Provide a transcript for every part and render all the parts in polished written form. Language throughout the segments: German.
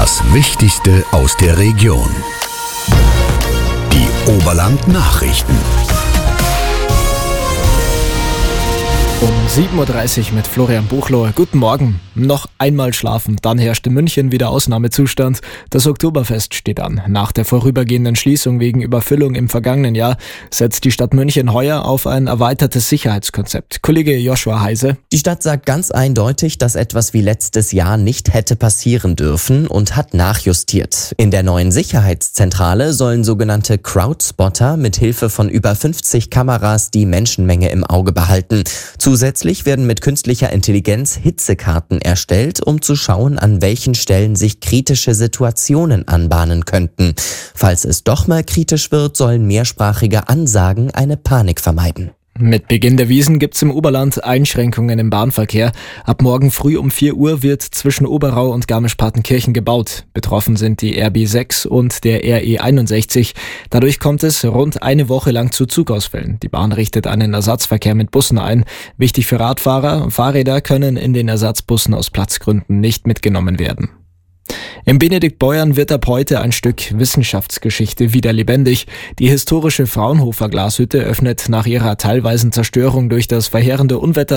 Das Wichtigste aus der Region. Die Oberland-Nachrichten. Um 7.30 Uhr mit Florian Buchlohr. Guten Morgen. Noch einmal schlafen, dann herrscht in München wieder Ausnahmezustand. Das Oktoberfest steht an. Nach der vorübergehenden Schließung wegen Überfüllung im vergangenen Jahr setzt die Stadt München heuer auf ein erweitertes Sicherheitskonzept. Kollege Joshua Heise. Die Stadt sagt ganz eindeutig, dass etwas wie letztes Jahr nicht hätte passieren dürfen und hat nachjustiert. In der neuen Sicherheitszentrale sollen sogenannte Crowdspotter mit Hilfe von über 50 Kameras die Menschenmenge im Auge behalten. Zusätzlich werden mit künstlicher Intelligenz Hitzekarten erstellt, um zu schauen, an welchen Stellen sich kritische Situationen anbahnen könnten. Falls es doch mal kritisch wird, sollen mehrsprachige Ansagen eine Panik vermeiden. Mit Beginn der Wiesn gibt's im Oberland Einschränkungen im Bahnverkehr. Ab morgen früh um 4 Uhr wird zwischen Oberau und Garmisch-Partenkirchen gebaut. Betroffen sind die RB6 und der RE61. Dadurch kommt es rund eine Woche lang zu Zugausfällen. Die Bahn richtet einen Ersatzverkehr mit Bussen ein. Wichtig für Radfahrer: Fahrräder können in den Ersatzbussen aus Platzgründen nicht mitgenommen werden. Im Benediktbeuern wird ab heute ein Stück Wissenschaftsgeschichte wieder lebendig. Die historische Fraunhofer Glashütte öffnet nach ihrer teilweisen Zerstörung durch das verheerende Unwetter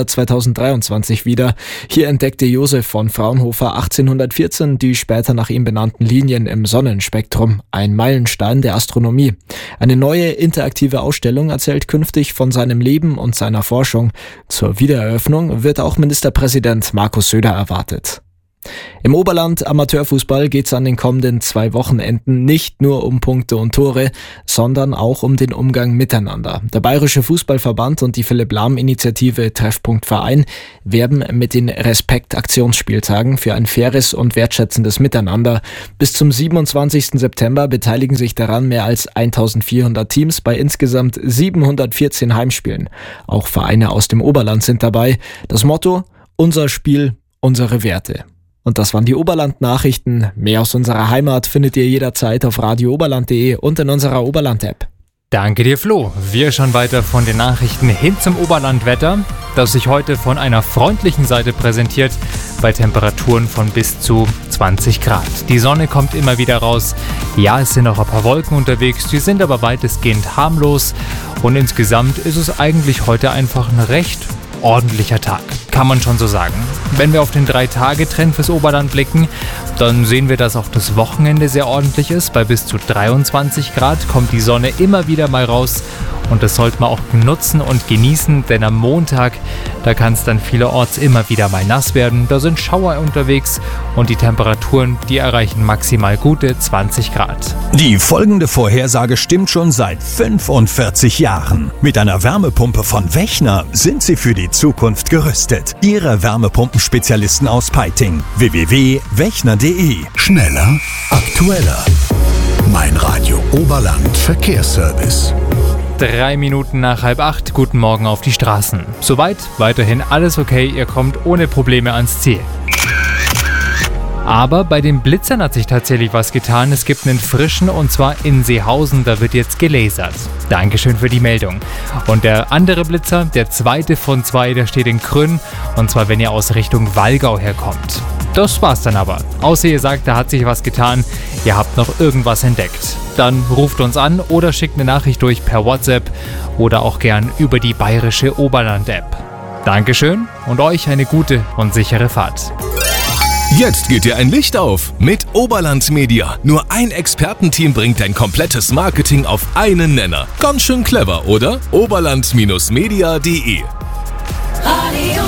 2023 wieder. Hier entdeckte Josef von Fraunhofer 1814 die später nach ihm benannten Linien im Sonnenspektrum, ein Meilenstein der Astronomie. Eine neue interaktive Ausstellung erzählt künftig von seinem Leben und seiner Forschung. Zur Wiedereröffnung wird auch Ministerpräsident Markus Söder erwartet. Im Oberland Amateurfußball geht's an den kommenden 2 Wochenenden nicht nur um Punkte und Tore, sondern auch um den Umgang miteinander. Der Bayerische Fußballverband und die Philipp-Lahm-Initiative Treffpunkt Verein werben mit den Respekt-Aktionsspieltagen für ein faires und wertschätzendes Miteinander. Bis zum 27. September beteiligen sich daran mehr als 1400 Teams bei insgesamt 714 Heimspielen. Auch Vereine aus dem Oberland sind dabei. Das Motto: Unser Spiel, unsere Werte. Und das waren die Oberland-Nachrichten. Mehr aus unserer Heimat findet ihr jederzeit auf radiooberland.de und in unserer Oberland-App. Danke dir, Flo. Wir schauen weiter von den Nachrichten hin zum Oberlandwetter, das sich heute von einer freundlichen Seite präsentiert, bei Temperaturen von bis zu 20 Grad. Die Sonne kommt immer wieder raus. Ja, es sind noch ein paar Wolken unterwegs, die sind aber weitestgehend harmlos. Und insgesamt ist es eigentlich heute einfach ein recht ordentlicher Tag, kann man schon so sagen. Wenn wir auf den 3-Tage-Trend fürs Oberland blicken, dann sehen wir, dass auch das Wochenende sehr ordentlich ist. Bei bis zu 23 Grad kommt die Sonne immer wieder mal raus und das sollte man auch nutzen und genießen, denn am Montag, da kann es dann vielerorts immer wieder mal nass werden. Da sind Schauer unterwegs und die Temperaturen, die erreichen maximal gute 20 Grad. Die folgende Vorhersage stimmt schon seit 45 Jahren. Mit einer Wärmepumpe von Wechner sind Sie für die Zukunft gerüstet. Ihre Wärmepumpenspezialisten aus Peiting. www.wechner.de. Schneller, aktueller. Mein Radio Oberland Verkehrsservice. 3 Minuten nach 7:30, guten Morgen auf die Straßen. Soweit, weiterhin alles okay, ihr kommt ohne Probleme ans Ziel. Aber bei den Blitzern hat sich tatsächlich was getan. Es gibt einen frischen, und zwar in Seehausen, da wird jetzt gelasert. Dankeschön für die Meldung. Und der andere Blitzer, der zweite von 2, der steht in Krünn, und zwar wenn ihr aus Richtung Wallgau herkommt. Das war's dann aber. Außer ihr sagt, da hat sich was getan, ihr habt noch irgendwas entdeckt. Dann ruft uns an oder schickt eine Nachricht durch per WhatsApp oder auch gern über die bayerische Oberland-App. Dankeschön und euch eine gute und sichere Fahrt. Jetzt geht dir ein Licht auf mit Oberland Media. Nur ein Expertenteam bringt dein komplettes Marketing auf einen Nenner. Ganz schön clever, oder? Oberland-media.de. Radio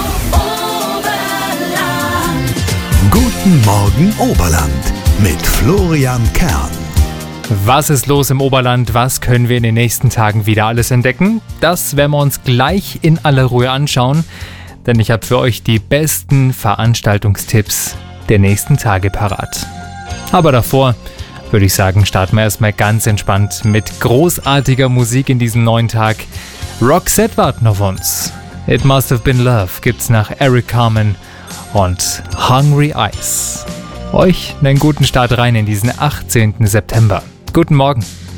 Oberland. Guten Morgen Oberland mit Florian Kern. Was ist los im Oberland? Was können wir in den nächsten Tagen wieder alles entdecken? Das werden wir uns gleich in aller Ruhe anschauen, denn ich habe für euch die besten Veranstaltungstipps der nächsten Tage parat. Aber davor würde ich sagen, starten wir erstmal ganz entspannt mit großartiger Musik in diesem neuen Tag. Roxette warten auf uns. It Must Have Been Love gibt's nach Eric Carmen und Hungry Eyes. Euch einen guten Start rein in diesen 18. September. Guten Morgen.